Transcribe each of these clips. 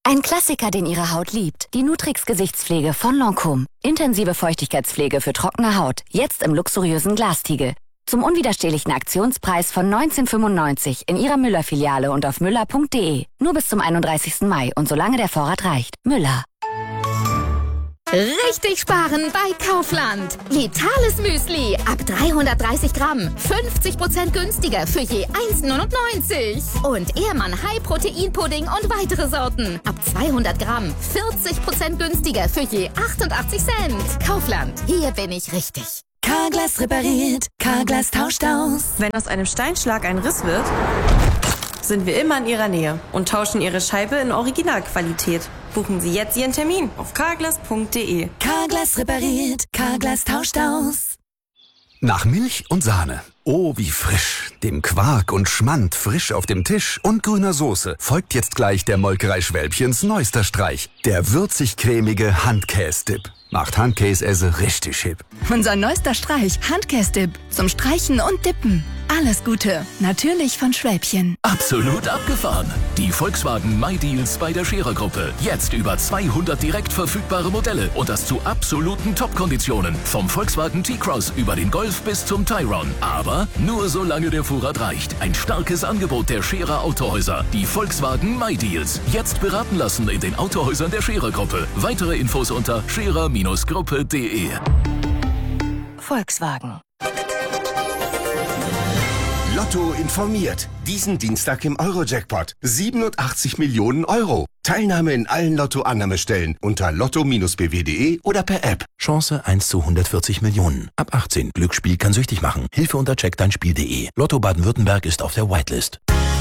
Ein Klassiker, den Ihre Haut liebt. Die Nutrix Gesichtspflege von Lancôme. Intensive Feuchtigkeitspflege für trockene Haut. Jetzt im luxuriösen Glastiegel. Zum unwiderstehlichen Aktionspreis von 19,95 in Ihrer Müller-Filiale und auf müller.de. Nur bis zum 31. Mai und solange der Vorrat reicht. Müller. Richtig sparen bei Kaufland. Vitales Müsli ab 330 Gramm. 50% günstiger für je 1,99. Und Ehrmann High-Protein-Pudding und weitere Sorten. Ab 200 Gramm. 40% günstiger für je 88 Cent. Kaufland. Hier bin ich richtig. Carglass repariert. Carglass tauscht aus. Wenn aus einem Steinschlag ein Riss wird, sind wir immer in Ihrer Nähe und tauschen Ihre Scheibe in Originalqualität. Buchen Sie jetzt Ihren Termin auf carglass.de. Carglass repariert. Carglass tauscht aus. Nach Milch und Sahne. Oh, wie frisch. Dem Quark und Schmand frisch auf dem Tisch und grüner Soße folgt jetzt gleich der Molkerei Schwälbchens neuester Streich. Der würzig-cremige Handkäse-Dip. Macht Handkäse richtig hip. Unser neuester Streich, Handkäse-Dip. Zum Streichen und Dippen. Alles Gute. Natürlich von Schwälbchen. Absolut abgefahren. Die Volkswagen MyDeals bei der Scherer-Gruppe. Jetzt über 200 direkt verfügbare Modelle und das zu absoluten Top-Konditionen. Vom Volkswagen T-Cross über den Golf bis zum Tayron. Aber nur solange der Vorrat reicht. Ein starkes Angebot der Scherer Autohäuser. Die Volkswagen MyDeals. Jetzt beraten lassen in den Autohäusern der Scherer-Gruppe. Weitere Infos unter scherer-gruppe.de. Volkswagen. Lotto informiert. Diesen Dienstag im Euro-Jackpot. 87 Millionen Euro. Teilnahme in allen Lotto-Annahmestellen unter lotto-bw.de oder per App. Chance 1 zu 140 Millionen. Ab 18. Glücksspiel kann süchtig machen. Hilfe unter checkdeinspiel.de. Lotto Baden-Württemberg ist auf der Whitelist.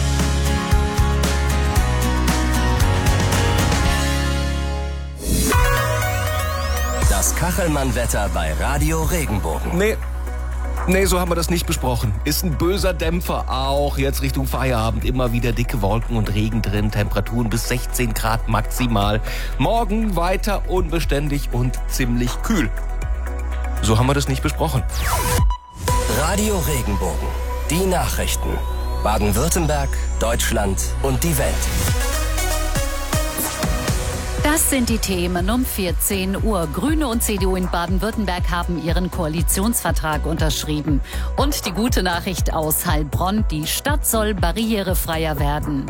Das Kachelmann-Wetter bei Radio Regenbogen. Nee, so haben wir das nicht besprochen. Ist ein böser Dämpfer. Auch jetzt Richtung Feierabend immer wieder dicke Wolken und Regen drin. Temperaturen bis 16 Grad maximal. Morgen weiter unbeständig und ziemlich kühl. So haben wir das nicht besprochen. Radio Regenbogen. Die Nachrichten. Baden-Württemberg, Deutschland und die Welt. Das sind die Themen um 14 Uhr. Grüne und CDU in Baden-Württemberg haben ihren Koalitionsvertrag unterschrieben. Und die gute Nachricht aus Heilbronn, die Stadt soll barrierefreier werden.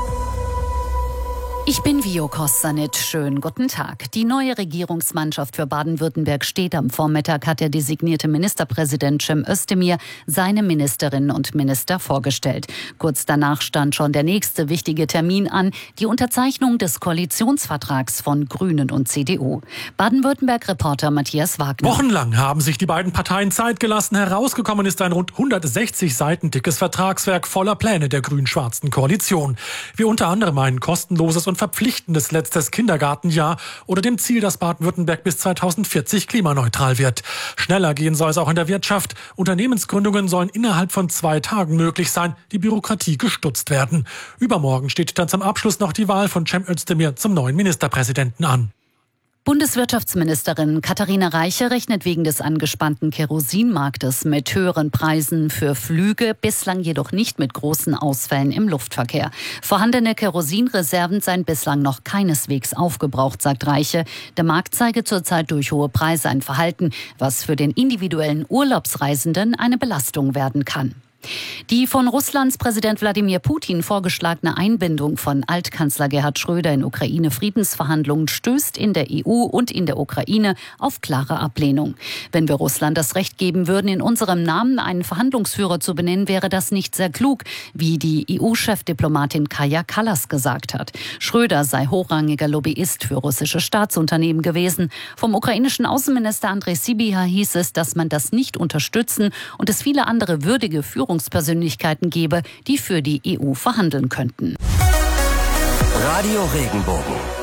Ich bin Vio Kostanic. Schönen guten Tag. Die neue Regierungsmannschaft für Baden-Württemberg steht. Am Vormittag hat der designierte Ministerpräsident Cem Özdemir seine Ministerinnen und Minister vorgestellt. Kurz danach stand schon der nächste wichtige Termin an, die Unterzeichnung des Koalitionsvertrags von Grünen und CDU. Baden-Württemberg-Reporter Matthias Wagner. Wochenlang haben sich die beiden Parteien Zeit gelassen. Herausgekommen ist ein rund 160 Seiten dickes Vertragswerk voller Pläne der grün-schwarzen Koalition. Wie unter anderem ein kostenloses und verpflichtendes letztes Kindergartenjahr oder dem Ziel, dass Baden-Württemberg bis 2040 klimaneutral wird. Schneller gehen soll es auch in der Wirtschaft. Unternehmensgründungen sollen innerhalb von 2 Tagen möglich sein, die Bürokratie gestutzt werden. Übermorgen steht dann zum Abschluss noch die Wahl von Cem Özdemir zum neuen Ministerpräsidenten an. Bundeswirtschaftsministerin Katharina Reiche rechnet wegen des angespannten Kerosinmarktes mit höheren Preisen für Flüge, bislang jedoch nicht mit großen Ausfällen im Luftverkehr. Vorhandene Kerosinreserven seien bislang noch keineswegs aufgebraucht, sagt Reiche. Der Markt zeige zurzeit durch hohe Preise ein Verhalten, was für den individuellen Urlaubsreisenden eine Belastung werden kann. Die von Russlands Präsident Wladimir Putin vorgeschlagene Einbindung von Altkanzler Gerhard Schröder in Ukraine-Friedensverhandlungen stößt in der EU und in der Ukraine auf klare Ablehnung. Wenn wir Russland das Recht geben würden, in unserem Namen einen Verhandlungsführer zu benennen, wäre das nicht sehr klug, wie die EU-Chefdiplomatin Kaja Kallas gesagt hat. Schröder sei hochrangiger Lobbyist für russische Staatsunternehmen gewesen. Vom ukrainischen Außenminister Andrej Sybiha hieß es, dass man das nicht unterstützen und es viele andere würdige Führungspersönlichkeiten gebe, die für die EU verhandeln könnten. Radio Regenbogen.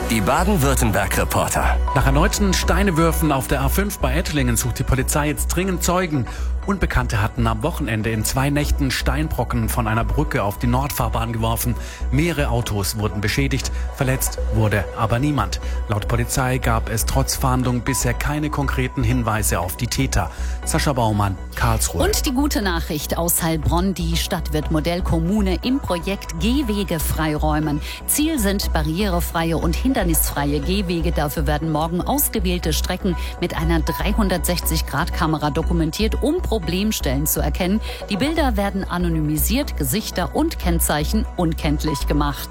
Die Baden-Württemberg-Reporter. Nach erneuten Steinewürfen auf der A5 bei Ettlingen sucht die Polizei jetzt dringend Zeugen. Unbekannte hatten am Wochenende in 2 Nächten Steinbrocken von einer Brücke auf die Nordfahrbahn geworfen. Mehrere Autos wurden beschädigt, verletzt wurde aber niemand. Laut Polizei gab es trotz Fahndung bisher keine konkreten Hinweise auf die Täter. Sascha Baumann, Karlsruhe. Und die gute Nachricht aus Heilbronn: Die Stadt wird Modellkommune im Projekt Gehwege freiräumen. Ziel sind barrierefreie und hindernisfreie Gehwege. Dafür werden morgen ausgewählte Strecken mit einer 360-Grad-Kamera dokumentiert, um Problemstellen zu erkennen. Die Bilder werden anonymisiert, Gesichter und Kennzeichen unkenntlich gemacht.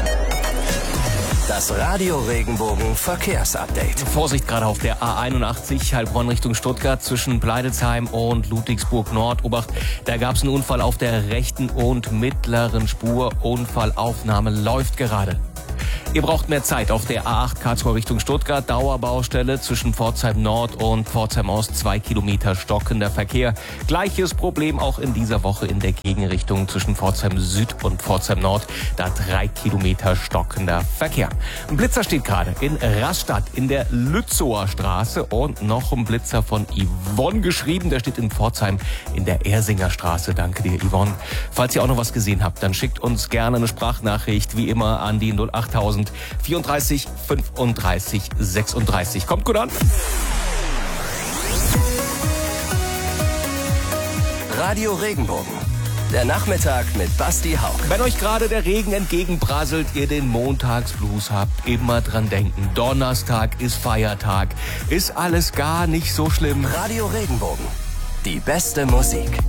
Das Radio Regenbogen Verkehrsupdate. Vorsicht gerade auf der A81 Heilbronn Richtung Stuttgart zwischen Pleidelsheim und Ludwigsburg Nord. Obacht, da gab es einen Unfall auf der rechten und mittleren Spur. Unfallaufnahme läuft gerade. Ihr braucht mehr Zeit auf der A8 Karlsruhe Richtung Stuttgart. Dauerbaustelle zwischen Pforzheim Nord und Pforzheim Ost. 2 Kilometer stockender Verkehr. Gleiches Problem auch in dieser Woche in der Gegenrichtung zwischen Pforzheim Süd und Pforzheim Nord. Da 3 Kilometer stockender Verkehr. Ein Blitzer steht gerade in Rastatt in der Lützower Straße. Und noch ein Blitzer von Yvonne geschrieben. Der steht in Pforzheim in der Ersinger Straße. Danke dir, Yvonne. Falls ihr auch noch was gesehen habt, dann schickt uns gerne eine Sprachnachricht, wie immer, an die 08000 34 35 36. Kommt gut an. Radio Regenbogen. Der Nachmittag mit Basti Hauck. Wenn euch gerade der Regen entgegenprasselt, ihr den Montagsblues habt, immer dran denken. Donnerstag ist Feiertag. Ist alles gar nicht so schlimm. Radio Regenbogen. Die beste Musik.